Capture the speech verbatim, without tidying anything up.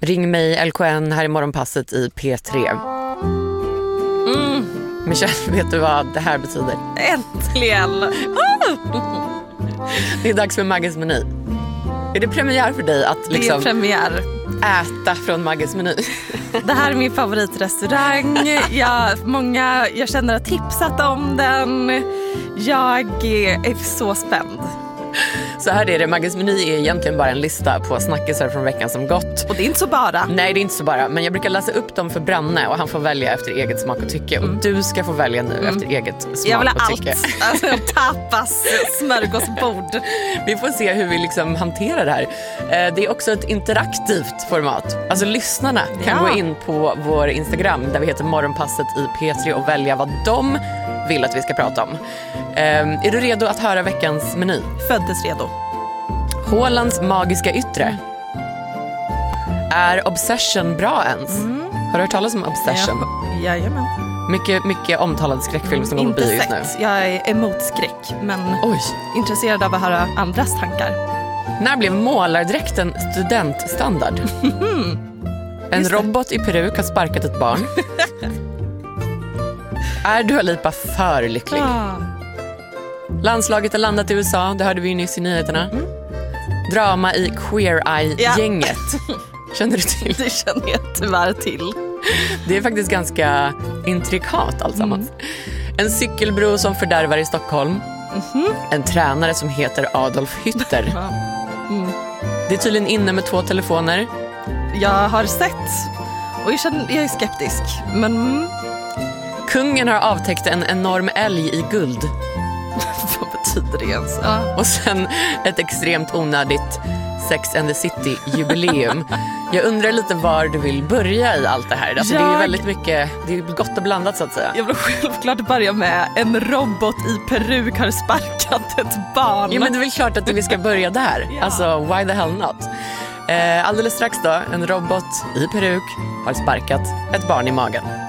Ring mig L K N här i morgonpasset i P tre. Mm. Michelle, vet du vad det här betyder? Äntligen! Oh! Det är dags för Magges meny. Är det premiär för dig att liksom det är premiär. äta från Magges meny? Det här är min favoritrestaurang. Jag, många, jag känner att tipsat om den. Jag är så spänd. Så här är det, Magges meny är egentligen bara en lista på snackisar från veckan som gått. Och det är inte så bara. Nej, det är inte så bara, men jag brukar läsa upp dem för Branne och han får välja efter eget smak och tycke. Mm. Och du ska få välja nu mm. efter eget smak och tycke. Jag vill ha allt. Alltså, tapas, smörgåsbord. Vi får se hur vi liksom hanterar det här. Det är också ett interaktivt format. Alltså lyssnarna kan ja. gå in på vår Instagram där vi heter Morgonpasset i P tre och välja vad de vill att vi ska prata om. Är du redo att höra veckans meny? Föddes redo. Haalands magiska yttre. Är Obsession bra ens? Mm. Har du hört talas om Obsession? Ja, jajamän. Mycket, mycket omtalad skräckfilm som går på bio just nu. Jag är emot skräck, men Oj. intresserad av att höra andras tankar. När blev målardräkten studentstandard? En robot i peruk har sparkat ett barn. Är Dua Lipa för lycklig? Ah. Landslaget har landat i U S A, det hörde vi ju nyss i nyheterna. Mm. Drama i Queer Eye-gänget. Ja. Känner du till? Det känner jag tyvärr till. Det är faktiskt ganska intrikat alltsammans. Mm. En cykelbro som fördärvar i Stockholm. Mm-hmm. En tränare som heter Adolf Hitler. Mm. Det är tydligen inne med två telefoner. Jag har sett och jag, känner, jag är skeptisk. Men... Mm. Kungen har avtäckt en enorm älg i guld. Vad betyder det ens? Ja. Och sen ett extremt onödigt Sex and the City-jubileum. Jag undrar lite var du vill börja i allt det här. Alltså, jag... Det är väldigt mycket, det är gott och blandat så att säga. Jag vill självklart börja med en robot i peruk har sparkat ett barn. Ja, men det är väl klart att vi ska börja där. Ja. Alltså, why the hell not? Eh, alldeles strax då, en robot i peruk har sparkat ett barn i magen.